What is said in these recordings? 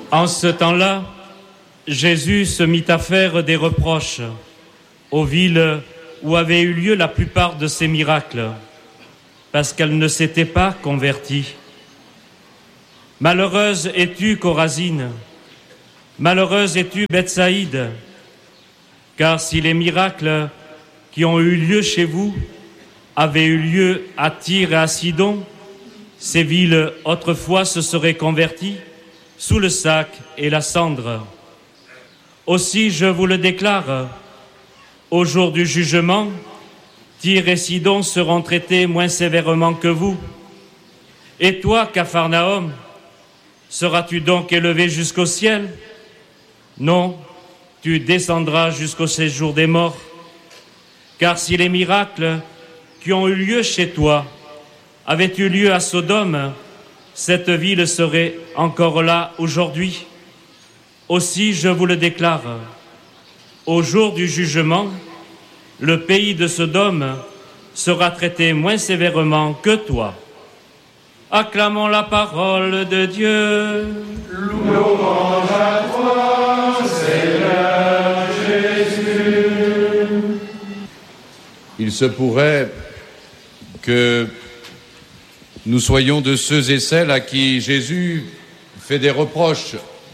En ce temps-là, Jésus se mit à faire des reproches aux villes où avaient eu lieu la plupart de ces miracles, parce qu'elles ne s'étaient pas converties. Malheureuse es-tu, Chorazine, malheureuse es-tu, Bethsaïde, car si les miracles qui ont eu lieu chez vous avaient eu lieu à Tyr et à Sidon, ces villes autrefois se seraient converties sous le sac et la cendre. Aussi, je vous le déclare, au jour du jugement, Tyr et Sidon seront traités moins sévèrement que vous. Et toi, Capharnaüm, seras-tu donc élevé jusqu'au ciel? Non, tu descendras jusqu'au séjour des morts. Car si les miracles qui ont eu lieu chez toi avaient eu lieu à Sodome, cette ville serait encore là aujourd'hui. Aussi, je vous le déclare, au jour du jugement, le pays de Sodome sera traité moins sévèrement que toi. Acclamons la parole de Dieu. Louange à toi, Seigneur Jésus. Il se pourrait que nous soyons de ceux et celles à qui Jésus fait des reproches.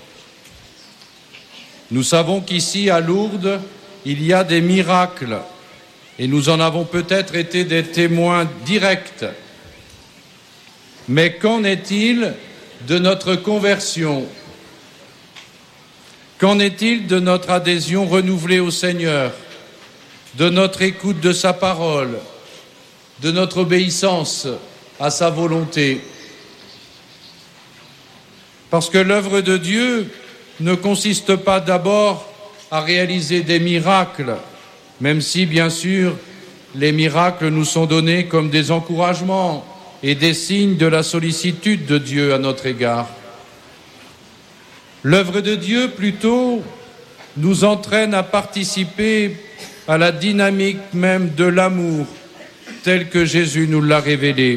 Nous savons qu'ici, à Lourdes, il y a des miracles et nous en avons peut-être été des témoins directs. Mais qu'en est-il de notre conversion? Qu'en est-il de notre adhésion renouvelée au Seigneur, de notre écoute de sa parole, de notre obéissance à sa volonté? Parce que l'œuvre de Dieu ne consiste pas d'abord à réaliser des miracles, même si, bien sûr, les miracles nous sont donnés comme des encouragements et des signes de la sollicitude de Dieu à notre égard. L'œuvre de Dieu, plutôt, nous entraîne à participer à la dynamique même de l'amour, tel que Jésus nous l'a révélé.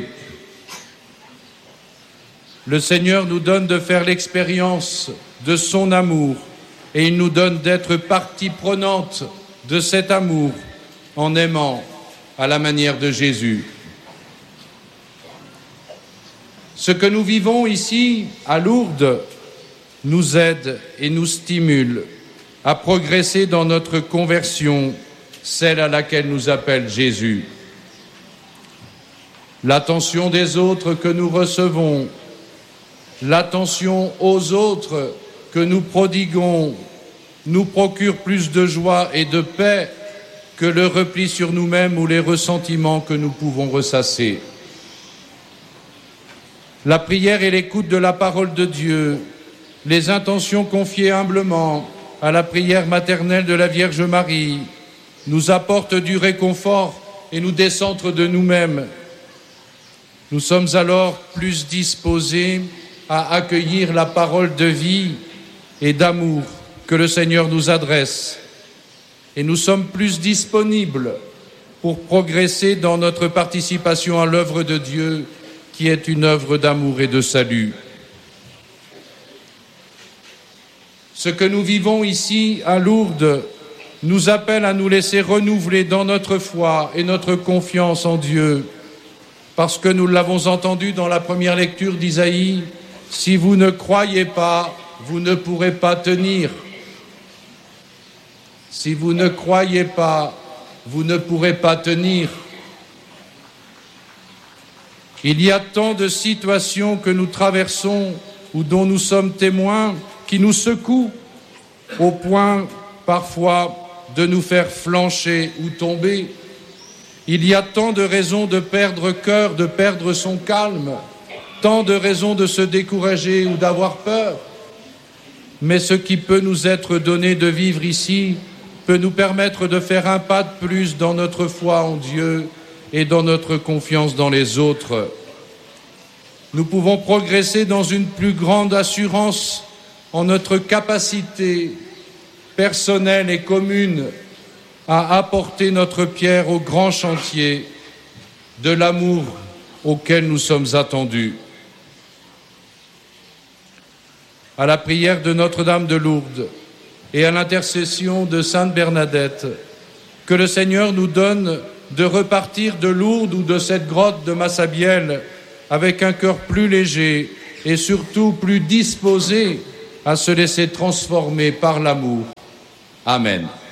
Le Seigneur nous donne de faire l'expérience de son amour et il nous donne d'être partie prenante de cet amour en aimant à la manière de Jésus. Ce que nous vivons ici à Lourdes nous aide et nous stimule à progresser dans notre conversion, celle à laquelle nous appelle Jésus. L'attention des autres que nous recevons, l'attention aux autres que nous prodiguons nous procure plus de joie et de paix que le repli sur nous-mêmes ou les ressentiments que nous pouvons ressasser. La prière et l'écoute de la parole de Dieu, les intentions confiées humblement à la prière maternelle de la Vierge Marie, nous apportent du réconfort et nous décentrent de nous-mêmes. Nous sommes alors plus disposés à accueillir la parole de vie et d'amour que le Seigneur nous adresse. Et nous sommes plus disponibles pour progresser dans notre participation à l'œuvre de Dieu, qui est une œuvre d'amour et de salut. Ce que nous vivons ici à Lourdes nous appelle à nous laisser renouveler dans notre foi et notre confiance en Dieu, parce que nous l'avons entendu dans la première lecture d'Isaïe, « Si vous ne croyez pas, vous ne pourrez pas tenir. Si vous ne croyez pas, vous ne pourrez pas tenir. » Il y a tant de situations que nous traversons ou dont nous sommes témoins qui nous secouent au point parfois de nous faire flancher ou tomber. Il y a tant de raisons de perdre cœur, de perdre son calme, tant de raisons de se décourager ou d'avoir peur. Mais ce qui peut nous être donné de vivre ici peut nous permettre de faire un pas de plus dans notre foi en Dieu et dans notre confiance dans les autres. Nous pouvons progresser dans une plus grande assurance en notre capacité personnelle et commune à apporter notre pierre au grand chantier de l'amour auquel nous sommes attendus. à la prière de Notre-Dame de Lourdes et à l'intercession de Sainte Bernadette, que le Seigneur nous donne de repartir de Lourdes ou de cette grotte de Massabielle avec un cœur plus léger et surtout plus disposé à se laisser transformer par l'amour. Amen.